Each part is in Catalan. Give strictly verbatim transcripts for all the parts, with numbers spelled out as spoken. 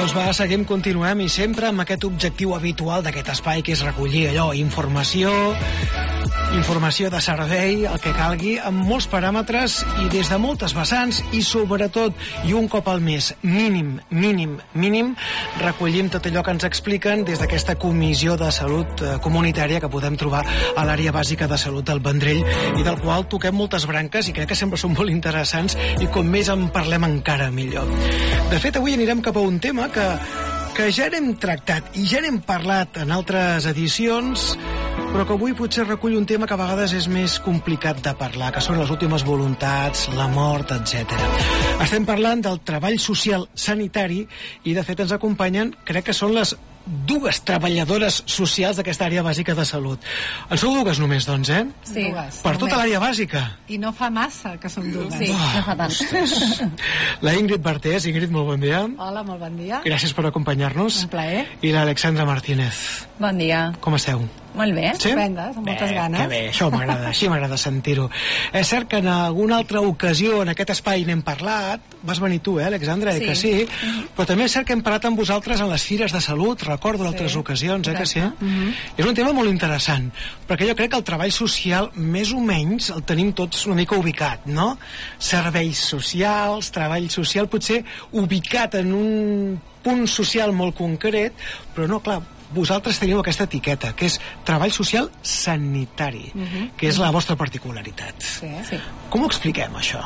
Doncs va, seguim, continuem, i sempre amb aquest objectiu habitual d'aquest espai, que és recollir allò, informació, informació de servei, el que calgui, amb molts paràmetres i des de moltes vessants, i sobretot, i un cop al mes, mínim, mínim, mínim, recollim tot allò que ens expliquen des d'aquesta comissió de salut eh, comunitària que podem trobar a l'àrea bàsica de salut del Vendrell, i del qual toquem moltes branques, i crec que sempre són molt interessants, i com més en parlem encara millor. De fet, avui anirem cap a un tema que, que ja n'hem tractat i ja n'hem parlat en altres edicions, però que avui potser recull un tema que a vegades és més complicat de parlar, que són les últimes voluntats, la mort, etcètera. Estem parlant del treball social sanitari i, de fet, ens acompanyen, crec que són les dues treballadores socials d'aquesta àrea bàsica de salut. En sou dues només, doncs, eh? Sí. Dues. Per tota l'àrea bàsica. I no fa massa que som dues. Sí, oh, no fa tant. Ostres. La Ingrid Bartés. Ingrid, molt bon dia. Hola, molt bon dia. Gràcies per acompanyar-nos. Un plaer. I l'Alexandra Martínez. Bon dia. Com esteu? Molt bé. Sí? Estupendes, amb moltes bé, ganes. Que bé, això m'agrada, així m'agrada sentir-ho. És cert que en alguna altra ocasió en aquest espai n'hem parlat, vas venir tu, eh, Alexandra, sí. Eh, que sí, mm-hmm. Però també és cert que hem parlat amb vosaltres en les fires de salut, recordo sí. Altres ocasions, eh, que sí? Mm-hmm. És un tema molt interessant, perquè jo crec que el treball social, més o menys, el tenim tots una mica ubicat, no? Serveis socials, treball social, potser ubicat en un punt social molt concret, però no, clar, vosaltres teniu aquesta etiqueta, que és treball social sanitari, uh-huh. que és la vostra particularitat. Sí, sí. Com ho expliquem, això?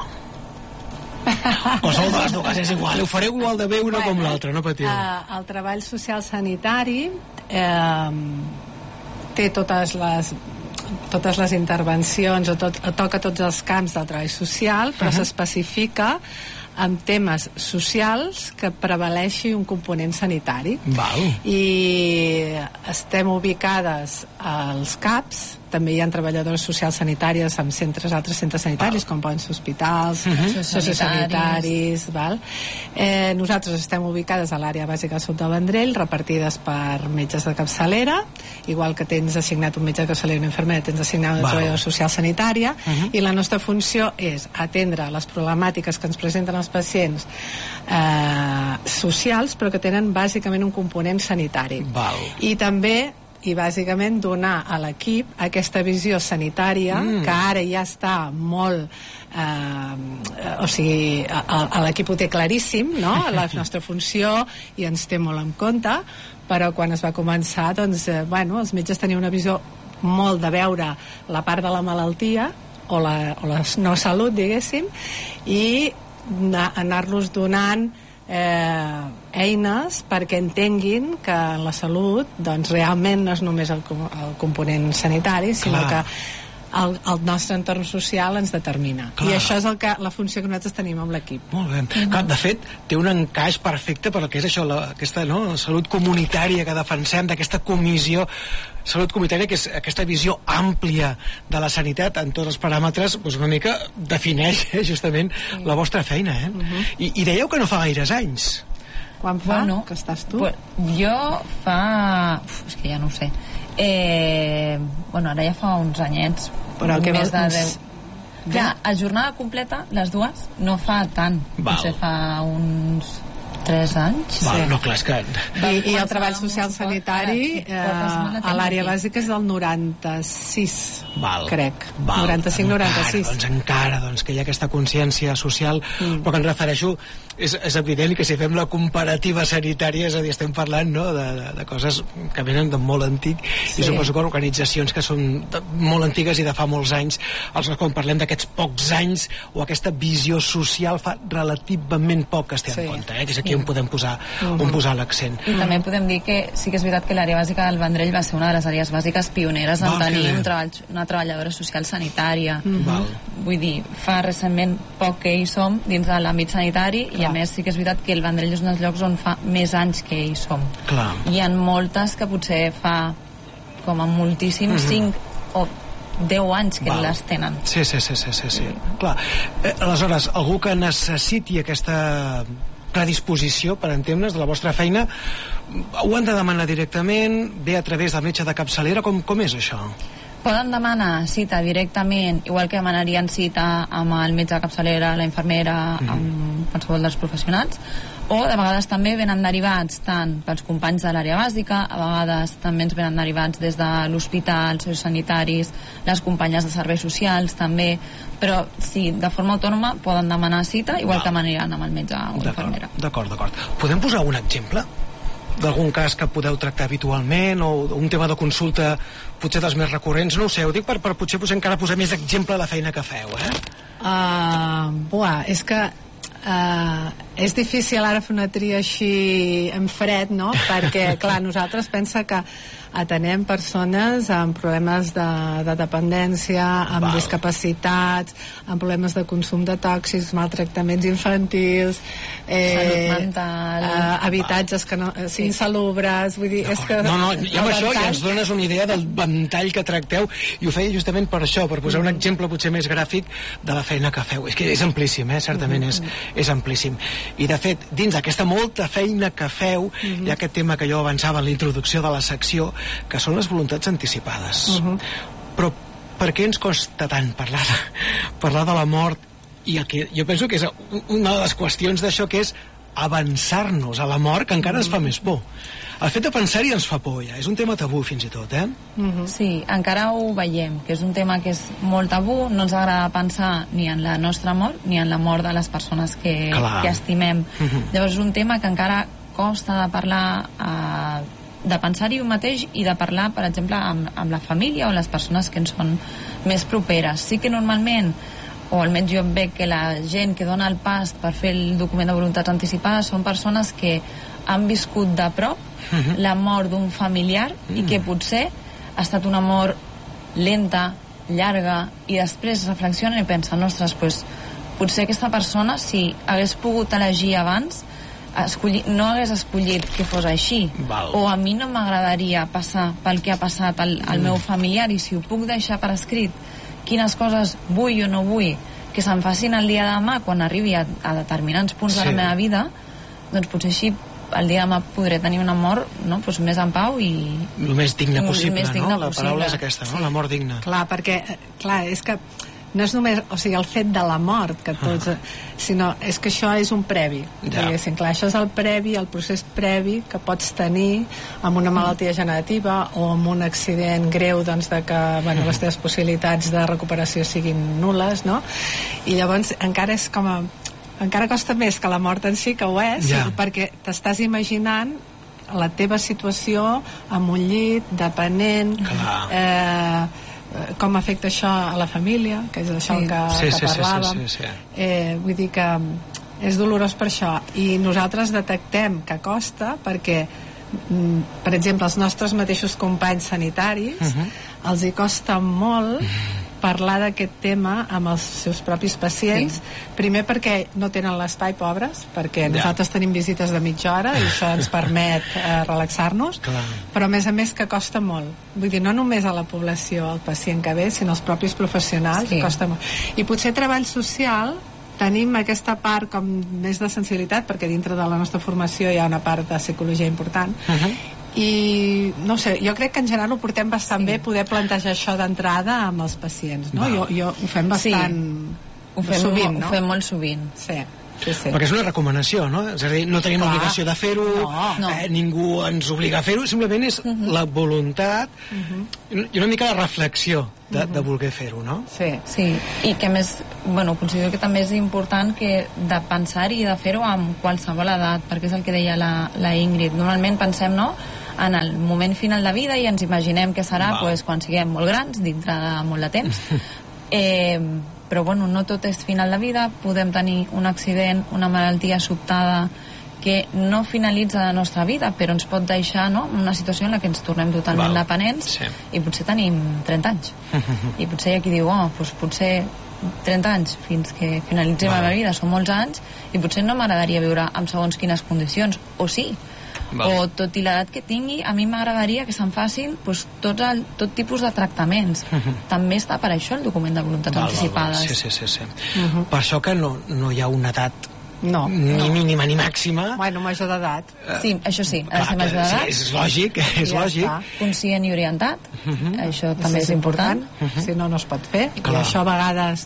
O sou de les dues, és igual, ho fareu igual de bé una bueno, com l'altra, no patiu. Uh, el treball social sanitari eh, té totes les totes les intervencions, o, tot, o toca tots els camps del treball social, però uh-huh. s'especifica amb temes socials que prevaleixi un component sanitari. Val. I estem ubicades als C A Ps, també hi ha treballadores socials sanitàries amb centres, altres centres sanitaris, val. Com poden ser hospitals, uh-huh. sociosanitaris, val? Eh, nosaltres estem ubicades a l'àrea bàsica de salut del Vendrell, repartides per metges de capçalera, igual que tens assignat un metge de capçalera i una infermera, tens assignat una treballadora social sanitària, uh-huh. i la nostra funció és atendre les problemàtiques que ens presenten els pacients eh, socials, però que tenen bàsicament un component sanitari. Val. I també i bàsicament donar a l'equip aquesta visió sanitària mm. que ara ja està molt eh, o sigui a, a l'equip ho té claríssim, no? La nostra funció, i ens té molt en compte, però quan es va començar, doncs, eh, bueno, els metges tenien una visió molt de veure la part de la malaltia o la, o la no salut, diguéssim, i anar-los donant eh, eines perquè entenguin que la salut doncs realment no és només el, el component sanitari, sinó Clar. que el, el nostre entorn social ens determina. Clar. I això és el que, la funció que nosaltres tenim amb l'equip. Molt bé. Mm-hmm. Clar, de fet, té un encaix perfecte per al que és això, la, aquesta no, salut comunitària que defensem, d'aquesta comissió salut comunitària, que és aquesta visió àmplia de la sanitat en tots els paràmetres, doncs una mica defineix eh, justament mm. la vostra feina, eh? Mm-hmm. I, I dèieu que no fa gaires anys. Quan fa bueno, que estàs tu? Bueno, jo fa... Uf, és que ja no ho sé. Eh, bueno, ara ja fa uns anyets. Però que més de uns... deu. Clar, a jornada completa, les dues, no fa tant. Val. Potser fa uns tres anys. Val, sí. no, clar, és que... I, i el treball social sanitari eh, a l'àrea bàsica és del noranta-sis, Val. crec. Val. noranta-cinc noranta-sis. Encara, doncs encara doncs, que hi ha aquesta consciència social, mm. però que em refereixo, és, és evident que si fem la comparativa sanitària, és a dir, estem parlant no, de, de, de coses que venen de molt antic, sí. i suposo que organitzacions que són de, molt antigues i de fa molts anys, els quan parlem d'aquests pocs anys, o aquesta visió social fa relativament poc que es té sí. en compte, eh? Que és aquí on podem posar, uh-huh. on posar l'accent. I també podem dir que sí que és veritat que l'àrea bàsica del Vendrell va ser una de les àrees bàsiques pioneres en tenir un treball, una treballadora social sanitària. Uh-huh. Vull dir, fa recentment poc que hi som dins de l'àmbit sanitari. Clar. I a més sí que és veritat que el Vendrell és un dels llocs on fa més anys que hi som. Clar. Hi ha moltes que potser fa com a moltíssim uh-huh. cinc o deu anys que Val. les tenen. Sí, sí, sí, sí, sí, sí. Clar. Eh, aleshores, algú que necessiti aquesta predisposició, per entendre's, de la vostra feina, ho han de demanar directament, ve a través del metge de capçalera, com, com és això? Poden demanar cita directament, igual que demanarien cita amb el metge de capçalera, la infermera, mm. amb qualsevol dels professionals, o de vegades també venen derivats tant pels companys de l'àrea bàsica, a vegades també ens venen derivats des de l'hospital, els sociosanitaris, les companyes de serveis socials també, però sí, de forma autònoma poden demanar cita, igual Val. que maniran amb el metge o infermera. D'acord, d'acord. Podem posar un exemple d'algun cas que podeu tractar habitualment o un tema de consulta potser dels més recurrents? No ho sé, ho dic per, per potser, potser encara posar més exemple a la feina que feu, eh? Uh, buah, és que Uh, és difícil ara fer una tria així en fred, no? Perquè, clar, nosaltres pensa que atenem persones amb problemes de, de dependència, amb Val. discapacitats, amb problemes de consum de tòxics, maltractaments infantils, eh, salut mental, eh, habitatges que no, sí. insalubres, vull dir, és que... No, no, i amb això ja ens dones una idea del ventall que tracteu, i ho feia justament per això, per posar mm-hmm. un exemple potser més gràfic de la feina que feu. És que és amplíssim, eh? Certament mm-hmm. és, és amplíssim. I, de fet, dins d'aquesta molta feina que feu, mm-hmm. hi ha aquest tema que jo avançava en la introducció de la secció, que són les voluntats anticipades. Uh-huh. Però per què ens costa tant parlar de, parlar de la mort? I el que jo penso que és una de les qüestions d'això, que és avançar-nos a la mort, que encara uh-huh. ens fa més por. El fet de pensar-hi ens fa por, ja. És un tema tabú, fins i tot, eh? Uh-huh. Sí, encara ho veiem, que és un tema que és molt tabú, no ens agrada pensar ni en la nostra mort, ni en la mort de les persones que, que estimem. Uh-huh. Llavors és un tema que encara costa de parlar a eh, de pensar-hi un mateix i de parlar, per exemple, amb, amb la família o les persones que ens són més properes. Sí que normalment, o almenys jo veig que la gent que dona el pas per fer el document de voluntats anticipades són persones que han viscut de prop uh-huh. la mort d'un familiar uh-huh. i que potser ha estat una mort lenta, llarga, i després reflexionen i pensen, ostres, pues, potser aquesta persona, si hagués pogut elegir abans, Escollir, no hagués escollit que fos així. Val. O a mi no m'agradaria passar pel que ha passat al, al mm. meu familiar, i si ho puc deixar per escrit quines coses vull o no vull que se'm facin el dia de demà quan arribi a, a determinats punts sí. de la meva vida, doncs potser així el dia de demà podré tenir una mort, no? Pues més en pau i... el més digne possible, més digne no? La possible. paraula és aquesta, no? Sí. La mort digna. Clar, perquè, clar, és que no és només, o sigui, el fet de la mort que tots, ah. sinó és que això és un previ, ja. diguéssim, clar, això és el previ, el procés previ que pots tenir amb una malaltia generativa o amb un accident greu, doncs, de que, bueno, les teves possibilitats de recuperació siguin nules, no? I llavors encara és com a, encara costa més que la mort en si, que ho és, ja. perquè t'estàs imaginant la teva situació amb un llit, dependent, eh com afecta això a la família, que és això sí. que, sí, que parlàvem. Sí, sí, sí, sí. Eh, vull dir que és dolorós per això. I nosaltres detectem que costa perquè, per exemple, els nostres mateixos companys sanitaris uh-huh. els hi costa molt parlar d'aquest tema amb els seus propis pacients, sí. primer perquè no tenen l'espai, pobres, perquè ja. nosaltres tenim visites de mitja hora i això ens permet eh, relaxar-nos, Clar. però a més a més que costa molt. Vull dir, no només a la població, al pacient que ve, sinó als propis professionals, sí. costa molt. I potser treball social tenim aquesta part com més de sensibilitat, perquè dintre de la nostra formació hi ha una part de psicologia important, uh-huh. i no sé, jo crec que en general ho portem bastant sí. bé poder plantejar això d'entrada amb els pacients, no? Jo, jo ho fem bastant sí. ho fem sovint, no? Ho fem molt sovint. Sí. Sí, sí. Perquè és una recomanació, no? És a dir, no tenim Clar. obligació de fer-ho, no, no. Eh, ningú ens obliga a fer-ho, simplement és uh-huh. la voluntat uh-huh. i una mica la reflexió de, uh-huh. de voler fer-ho, no? Sí, sí, i que més, bueno, considero que també és important que de pensar-hi i de fer-ho amb qualsevol edat, perquè és el que deia la, la Ingrid. Normalment pensem, no?, en el moment final de vida i ens imaginem que serà pues, quan siguem molt grans, dintre de molt de temps. eh, però bueno, no tot és final de vida, podem tenir un accident, una malaltia sobtada que no finalitza la nostra vida, però ens pot deixar, no?, una situació en la que ens tornem totalment Val. dependents sí. i potser tenim trenta anys. I potser hi ha qui diu, oh, doncs potser trenta anys fins que finalitzem la meva vida, són molts anys, i potser no m'agradaria viure amb segons quines condicions, o sí, Val. o tot i l'edat que tingui, a mi m'agradaria que se'n facin pues, tot, el, tot tipus de tractaments. Uh-huh. També està per això el document de voluntats val, anticipades. Val, val. Sí, sí, sí, sí. Uh-huh. Per això que no, no hi ha una edat No. Ni no. mínima ni màxima. Bueno, major d'edat. Sí, això sí, ha de ser major d'edat. Sí, és lògic, és ja lògic. Està. Conscient i orientat, uh -huh. això també és, és important. important. Uh -huh. Si no, no es pot fer. Clar. I això a vegades...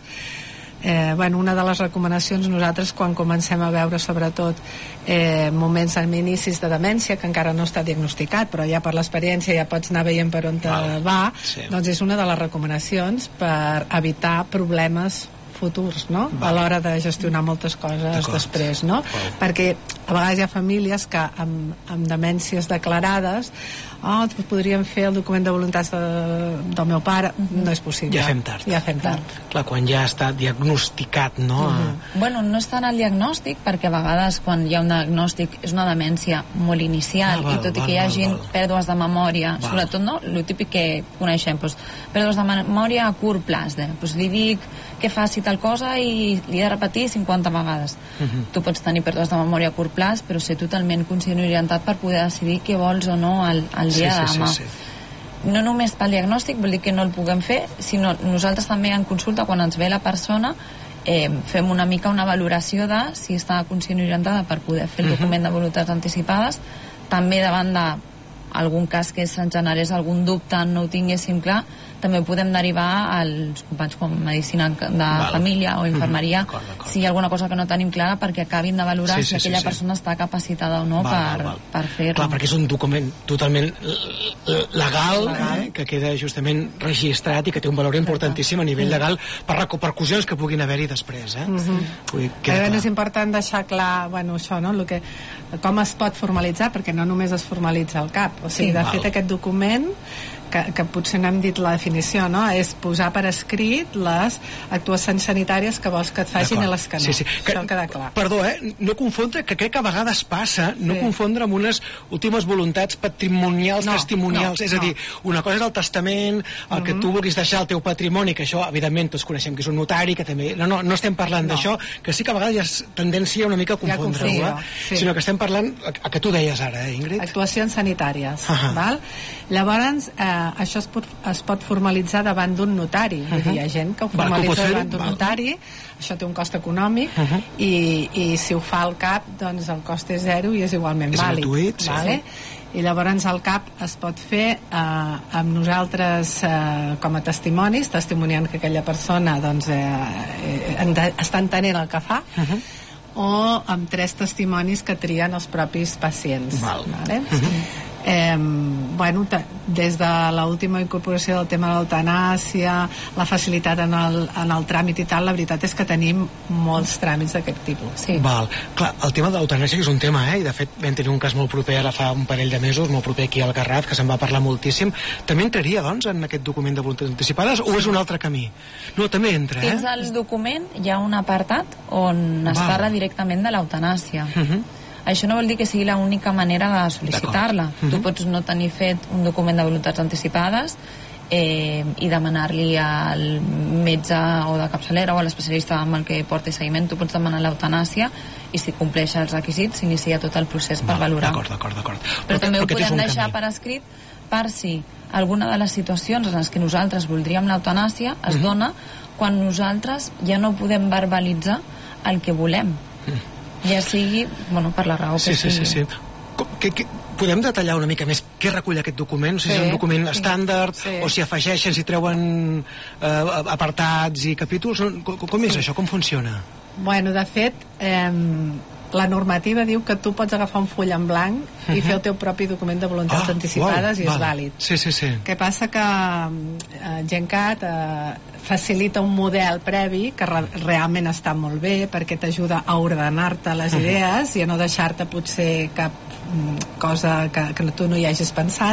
Eh, bueno, una de les recomanacions nosaltres quan comencem a veure sobretot eh, moments en inicis de demència que encara no està diagnosticat però ja per l'experiència ja pots anar veient per on te Val. va, Sí. doncs és una de les recomanacions per evitar problemes futurs, no? Val. A l'hora de gestionar moltes coses després, no? Val. Perquè a vegades hi ha famílies que amb, amb demències declarades oh, podríem fer el document de voluntats de, del meu pare, no és possible. Ja fem tard. Ja fem tard. Clar, quan ja està diagnosticat, no? Mhm. Bueno, no és tant el diagnòstic, perquè a vegades quan hi ha un diagnòstic és una demència molt inicial, Ah, val, i tot i val, que hi val, hagi val. pèrdues de memòria, Val. sobretot no, el típic que coneixem, doncs, pèrdues de memòria a curt plaç, de, doncs li dic que faci tal cosa i li he de repetir cinquanta vegades. Mhm. Tu pots tenir pèrdues de memòria a curt plaç, però ser totalment conscient i orientat per poder decidir què vols o no al, al dia Sí, de sí, demà. sí, sí. No només pel diagnòstic vol dir que no el puguem fer, sinó nosaltres també en consulta, quan ens ve la persona, eh, fem una mica una valoració de si està conscient i orientada per poder fer el document de voluntats anticipades, també davant d'algun cas que se'ns generés algun dubte, no ho tinguéssim clar, també podem derivar als companys com medicina de Val. família o infermeria, Mhm. D'acord, d'acord. si hi ha alguna cosa que no tenim clara, perquè acabin de valorar Sí, si sí, sí, aquella sí. persona està capacitada o no Val, per, val, val. per fer-ho. Clar, perquè és un document totalment l- legal, Legal. eh, que queda justament registrat i que té un valor importantíssim a nivell legal per repercussions que puguin haver-hi després, eh? Vull dir, queda Però clar. és important deixar clar, bueno, això, no? Lo que, com es pot formalitzar, perquè no només es formalitza al cap. O sigui, Sí. de Val. fet, aquest document, que, que potser no hem dit la definició, no? És posar per escrit les actuacions sanitàries que vols que et facin D'acord. i les que no. Sí, sí. Que, Això queda clar. Perdó, eh? No confondre, que crec que a vegades passa, no Sí. confondre amb unes últimes voluntats patrimonials, No, testimonials. no, és a no. dir, una cosa és el testament, el que tu vulguis deixar al teu patrimoni, que això, evidentment, tots coneixem que és un notari, que també... No, no, no estem parlant No. d'això, que sí que a vegades hi ha tendència una mica a Hi ha confondre-ho, confusió, eh? sí. Sinó que estem parlant, el que tu deies ara, eh, Ingrid? Actuacions sanitàries. Ahà. Val? Llavors, eh, això es pot, es pot formalitzar davant d'un notari. Uh -huh. Vull dir, hi ha gent que ho Val, que ho pot formalitza fer, davant d'un val. notari, això té un cost econòmic, uh -huh. i, i si ho fa al CAP, doncs el cost és zero i és igualment És vàlid. gratuït, sí. Vale? I llavors el CAP es pot fer eh, amb nosaltres eh, com a testimonis, testimoniant que aquella persona doncs, eh, eh, ente- està entenent el que fa, uh -huh. o amb tres testimonis que trien els propis pacients. Val. Vale? Eh, bueno, des de l'última incorporació del tema de l'eutanàsia, la facilitat en el, en el tràmit i tal, la veritat és que tenim molts tràmits d'aquest tipus. Sí. Val. Clar, el tema de l'eutanàsia és un tema, eh? I de fet vam tenir un cas molt proper ara fa un parell de mesos, molt proper aquí al Garraf, que se'n va parlar moltíssim. També entraria, doncs, en aquest document de voluntats anticipades o és un altre camí? No, també entra, eh? Dins del document hi ha un apartat on es Val. parla directament de l'eutanàsia. Uh -huh. Això no vol dir que sigui l'única manera de sol·licitar-la. D'acord. Tu Mhm. pots no tenir fet un document de voluntats anticipades eh, i demanar-li al metge o de capçalera o a l'especialista amb el que porti seguiment. Tu pots demanar l'eutanàsia i si compleix els requisits s'inicia tot el procés per Val, valorar. D'acord, d'acord, d'acord. Però també ho aquest és podem un deixar camí. per escrit per si alguna de les situacions en les que nosaltres voldríem l'eutanàsia es Mhm. dona quan nosaltres ja no podem verbalitzar el que volem. Ja sigui, bueno, per la raó que Sí, sí, sí, sigui. sí. Com- Que, que, podem detallar una mica més què recull aquest document? Si Sí, és un document sí. estàndard Sí. o si afegeixen, si treuen eh, apartats i capítols? Com, com és això? Com funciona? Bueno, de fet, eh, la normativa diu que tu pots agafar un full en blanc i fer el teu propi document de voluntats Ah, anticipades uau, i és val. vàlid. Sí, sí, sí. Què passa que eh, GenCat eh, facilita un model previ que re realment està molt bé perquè t'ajuda a ordenar-te les idees i a no deixar-te potser cap mm, cosa que, que tu no hi hagis pensat